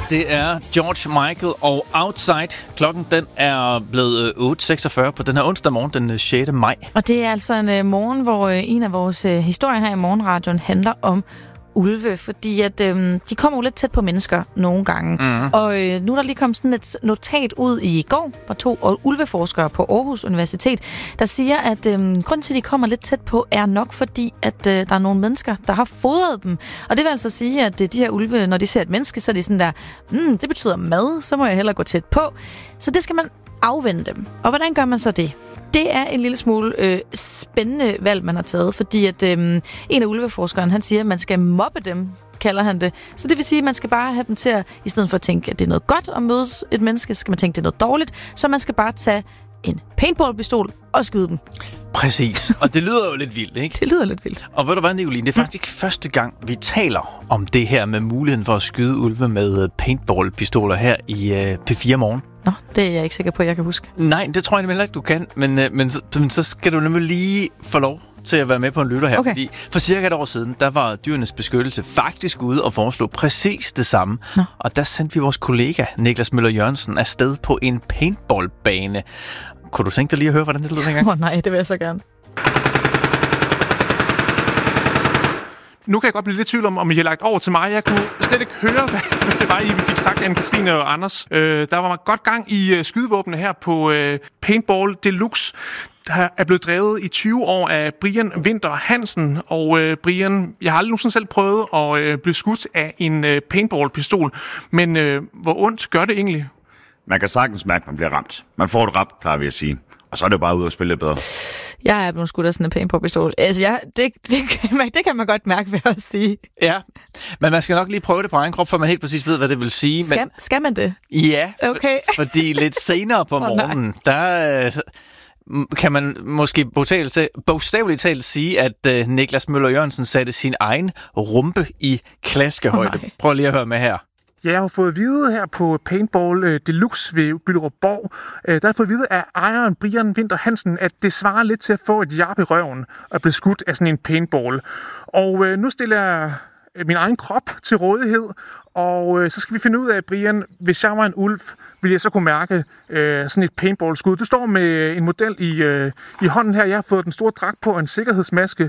Det er George Michael og Outside. Klokken den er blevet 8.46 på den her onsdag morgen, den 6. maj. Og det er altså en morgen, hvor en af vores historier her i Morgenradioen handler om ulve, fordi at de kommer jo lidt tæt på mennesker nogle gange. Og nu er der lige kommet sådan et notat ud i går fra 2 ulveforskere på Aarhus Universitet, der siger, at grunden til, at de kommer lidt tæt på, er nok fordi, at der er nogle mennesker, der har fodret dem. Og det vil altså sige, at de her ulve, når de ser et menneske, så er de sådan der, det betyder mad, så må jeg hellere gå tæt på. Så det skal man afvende dem. Og hvordan gør man så det? Det er en lille smule spændende valg, man har taget, fordi at en af ulveforskeren, han siger, at man skal mobbe dem, kalder han det. Så det vil sige, at man skal bare have dem til at, i stedet for at tænke, at det er noget godt at mødes et menneske, så skal man tænke, at det er noget dårligt, så man skal bare tage en paintballpistol og skyde dem. Præcis, og det lyder jo lidt vildt, ikke? Det lyder lidt vildt. Og ved du hvad, Nicoline, det er faktisk ikke første gang, vi taler om det her med muligheden for at skyde ulve med paintballpistoler her i P4 Morgen. Nå, det er jeg ikke sikker på, at jeg kan huske. Nej, det tror jeg nemlig ikke, du kan, men så skal du nemlig lige få lov til at være med på en lytter her. Okay. Fordi for cirka et år siden, der var Dyrenes Beskyttelse faktisk ude og foreslå præcis det samme. Nå. Og der sendte vi vores kollega Niklas Møller Jørgensen afsted på en paintballbane. Kunne du tænke dig lige at høre, hvordan det lød dengang? Nej, det vil jeg så gerne. Nu kan jeg godt blive lidt i tvivl om I har lagt over til mig. Jeg kunne slet ikke høre, hvad det var, I fik sagt, Anne-Katrine og Anders. Der var godt gang i skydevåbne her på Paintball Deluxe, der er blevet drevet i 20 år af Brian Winther Hansen. Og Brian, jeg har aldrig nogensinde selv prøvet at blive skudt af en paintballpistol. Men hvor ondt gør det egentlig? Man kan sagtens mærke, at man bliver ramt. Man får et ramt, plejer vi at sige. Og så er det jo bare ud og spille lidt bedre. Jeg er blevet skudt af sådan en paintballpistol. Altså, det kan man godt mærke ved at sige. Ja, men man skal nok lige prøve det på egen krop, for man helt præcis ved, hvad det vil sige. Skal man det? Ja, okay. Fordi lidt senere på morgenen, der kan man måske bogstaveligt talt sige, at Niklas Møller Jørgensen satte sin egen rumpe i klaskehøjde. Prøv lige at høre med her. Jeg har fået at vide her på Paintball Deluxe ved Bylderupborg, der har fået at vide af ejeren Brian Winther Hansen, at det svarer lidt til at få et jab i røven og blive skudt af sådan en paintball. Og nu stiller jeg min egen krop til rådighed, og så skal vi finde ud af, Brian, hvis jeg var en ulv, ville jeg så kunne mærke sådan et paintball-skud. Du står med en model i hånden her. Jeg har fået den store dragt på og en sikkerhedsmaske.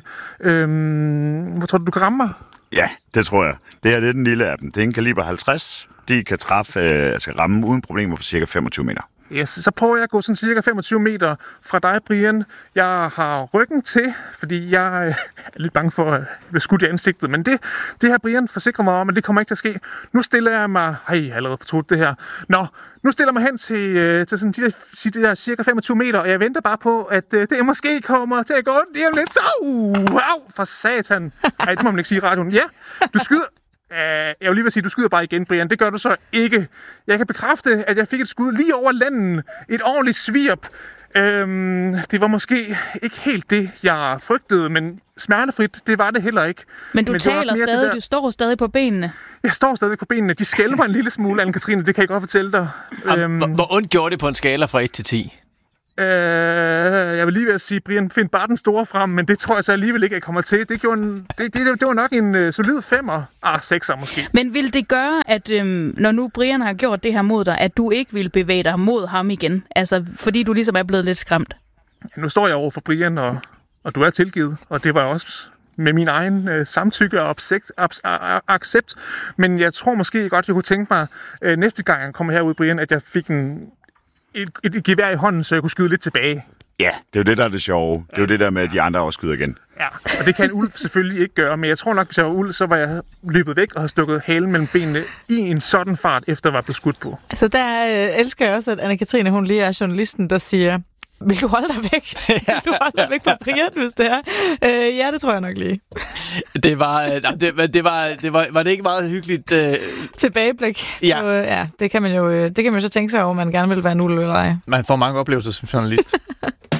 Hvor tror du kan ramme mig? Ja, det tror jeg. Det her det er den lille af dem. Det er en kaliber 50. De kan ramme uden problemer på cirka 25 meter. Yes, så prøver jeg at gå sådan cirka 25 meter fra dig, Brian. Jeg har ryggen til, fordi jeg er lidt bange for at blive skudt i ansigtet. Men det her, Brian, forsikrer mig om, at det kommer ikke til at ske. Nu stiller jeg mig... jeg har allerede fortrudt det her. Nu stiller jeg mig hen til sådan de der cirka 25 meter, og jeg venter bare på, at det måske kommer til at gå ondt lige om lidt. Au, for satan. Ej, det må man ikke sige i radioen. Ja, du skyder... Jeg vil lige sige, du skyder bare igen, Brian. Det gør du så ikke. Jeg kan bekræfte, at jeg fik et skud lige over landen. Et ordentligt svirp. Det var måske ikke helt det, jeg frygtede, men smertefrit, det var det heller ikke. Men du taler stadig, du står stadig på benene. Jeg står stadig på benene. De skælver en lille smule, Anne-Katrine, det kan jeg godt fortælle dig. Hvor ondt gjorde det på en skala fra 1 til 10? Jeg vil lige ved at sige, Brian, find bare den store frem, men det tror jeg så alligevel ikke, jeg kommer til. Det var nok en solid 5'er. 6'er måske. Men vil det gøre, at når nu Brian har gjort det her mod dig, at du ikke vil bevæge dig mod ham igen? Altså, fordi du ligesom er blevet lidt skræmt? Ja, nu står jeg over for Brian, og du er tilgivet, og det var også med min egen samtykke og accept. Men jeg tror måske godt, jeg kunne tænke mig, næste gang jeg kommer herud, Brian, at jeg fik et gevær i hånden, så jeg kunne skyde lidt tilbage. Ja, det er jo det, der er det sjove. Det er jo det der med, at de andre også skyder igen. Ja, og det kan en ulv selvfølgelig ikke gøre, men jeg tror nok, hvis jeg var ulv, så var jeg løbet væk og havde stukket halen mellem benene i en sådan fart, efter at være blevet skudt på. Altså der elsker jeg også, at Anne-Katrine, hun lige er journalisten, der siger, vil du holde dig væk? Vil du holde dig væk fra Brian, hvis det er? Ja, det tror jeg nok lige. Var det ikke meget hyggeligt? Tilbageblik. Ja. Ja, det kan man jo så tænke sig over, om man gerne vil være en ulv eller ej. Man får mange oplevelser som journalist.